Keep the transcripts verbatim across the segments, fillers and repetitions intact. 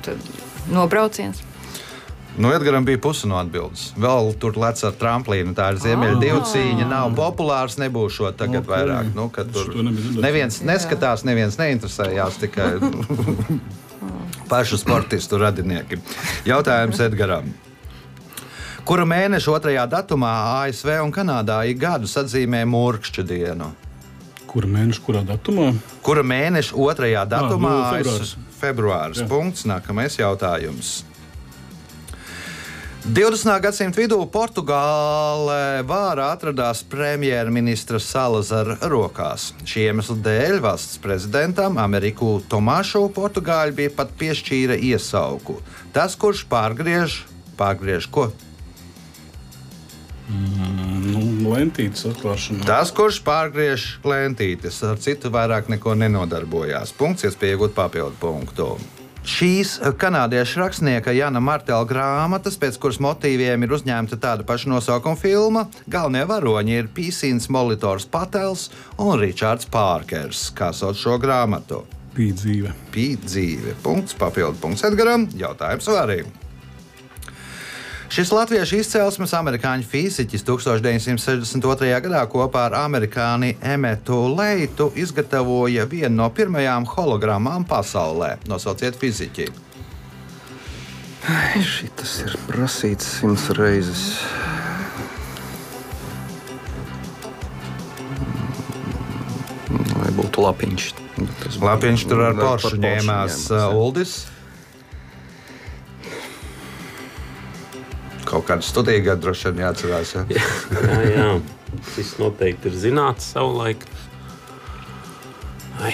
tad nobrauciens. Nu, Edgaram bija pusi no atbildes. Vēl tur lec ar tramplīnu. Tā ir ziemeļa divu cīņa. Nav populārs, nebūs šo tagad okay. vairāk. Nu, tur neviens neskatās, neviens neinteresējās, tikai pašu sportistu radinieki. Jautājums Edgaram. Kura mēneša otrajā datumā A S V un Kanādā ik gadus atzīmē Murkšķa dienu? Kura mēneša kurā datumā? Kura mēneša otrajā datumā? Ah, februārs. Februārs. Punkts. Nākamais jautājums. divdesmitā gadsimta vidū Portugālē vāra atradās premjerministra Salazara rokās. Šī iemesla dēļ valsts prezidentam Ameriku Tomašu Portugāļi bija pat piešķīra iesauku. Tas, kurš pārgriež, pārgriež ko? Mm, nu, lentītes atklāšana. Tas, kurš pārgriež lentītes, ar citu vairāk neko nenodarbojās. Punkts, iespēja iegūt papildu punktu. Šīs kanādiešu rakstnieka Jana Martela grāmatas, pēc kuras motīviem ir uzņemta tāda paša nosaukuma filma, galvenie varoņi ir Pīsīns Molitors Patels un Ričards Pārkers. Kā sauc šo grāmatu? Pīdzīve. Pīdzīve. Punkts, papildu punkts Edgaram. Jautājums Varim. Šis latviešu izcelsmes amerikāņu fiziķis tūkstoš deviņsimt sešdesmit otrajā gadā kopā ar amerikāni Emetu Leitu izgatavoja vienu no pirmajām hologrammām pasaulē. Nosauciet fiziķi. Šitas ir prasīts simts reizes. Lai būtu Lapiņš. Lapiņš tur ar Poršu ņēmās. Uldis. Kaut kādu studiju gadu droši vien jāatcerās. Ja? jā, jā. Viss noteikti ir zināts savulaik. Ai.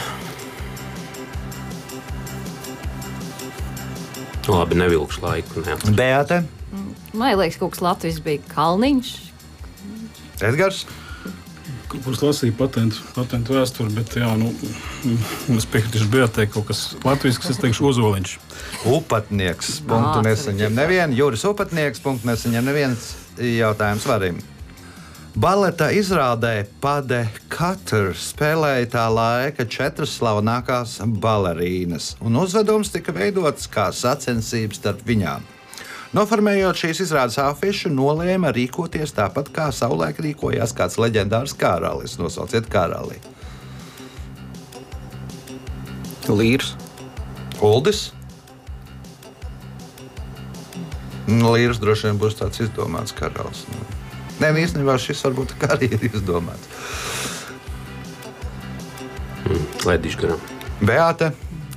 Labi, nevilkšu laiku. Neatceros. Beate. Man liekas, kaut kas Latvijas bija Kalniņš. Edgars. Kurš lasīja patentu, patentu vēsturi, bet jā, nu, es piekritīšu Beatei kaut kas latvisks, es teikšu Ozoliņš. Upatnieks. Punktu nesaņem nevienu. Juris Upatnieks. Punktu nesaņem neviens. Jautājums Varim. Baleta izrādē Pade Katr spēlēja tā laika četras slavenākās balerīnas, un uzvedums tika veidots kā sacensības starp viņām. Noformējot šīs izrādes afišu, nolēma rīkoties tāpat, kā savulaik rīkojās kāds leģendārs karalis. Nosauciet karali. Līrs. Uldis. Līrs droši vien būs tāds izdomāts karalis. Nē, īstenībā šis varbūt arī ir izdomāts. Mm, Laidīšu garām. Beate.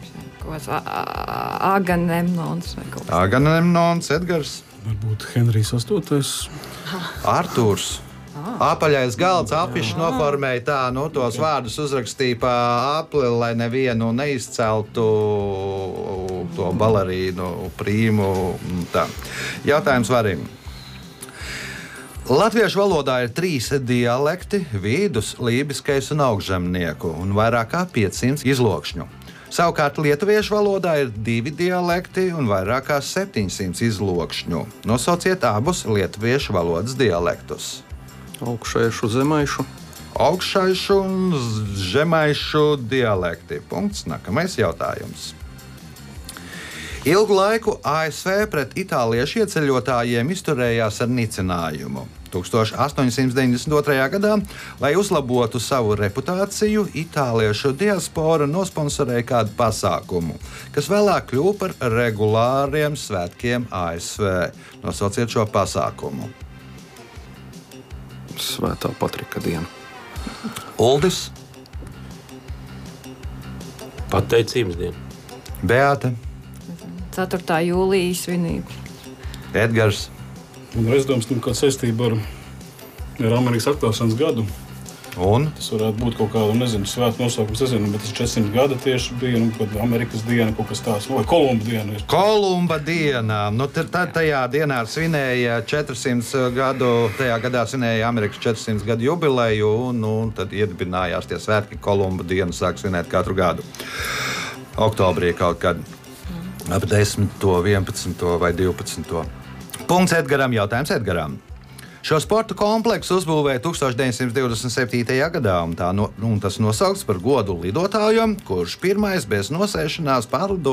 Aganemnons. Aganemnons, Edgars. Varbūt Henrijs astotais. Artūrs. Apaļais galds, afišu noformēja tā, nu, tos vārdus uzrakstīja pa apli, lai nevienu neizceltu to balerīnu prīmu. Tā. Jautājums Varim. Latviešu valodā ir trīs dialekti – vidus, lībiskais un augšzemnieku, un vairāk kā piecsimt izlokšņu. Savukārt lietuviešu valodā ir divi dialekti un vairāk kā septiņsimt izlokšņu. Nosauciet abus lietuviešu valodas dialektus. Augšaišu, zemaišu. Augšaišu un žemaišu dialekti. Punkts. Nākamais jautājums. Ilgu laiku A S V pret itāliešu ieceļotājiem izturējās ar nicinājumu. tūkstoš astoņsimt deviņdesmit otrajā gadā, lai uzlabotu savu reputāciju, itāliešu diaspora nosponsorēja kādu pasākumu, kas vēlāk kļuva par regulāriem svētkiem A S V. Nosauciet šo pasākumu. Svētā Patrika diena. Uldis. Pateicības diena. Beate. ceturtā jūlija svinība. Edgars. Un es domāju, ka kāda saistība ar, ar Amerikas atklāšanas gadu. Un? Tas varētu būt kaut kāda, nezinu, svēta nosaukums, nezinu, bet tas četrsimt gada tieši bija, nu, kad Amerikas diena kaut kas tās, vai Kolumba diena. Kolumba diena. Nu, tad tajā dienā svinēja četrsimt gadu, tajā gadā svinēja Amerikas četrsimt gadu jubileju, un nu, tad iedibinājās tie svētki. Kolumba dienu sāk svinēt katru gadu. Oktobrī kaut kad ap desmito, vienpadsmito vai divpadsmito. Punkts Edgaram, jautājums Edgaram. Šo sporta kompleksu uzbūvēja tūkstoš deviņsimt divdesmit septītajā gadā, un, tā no, un tas nosaukts par godu lidotājam, kurš pirmais bez nosēšanās pārlido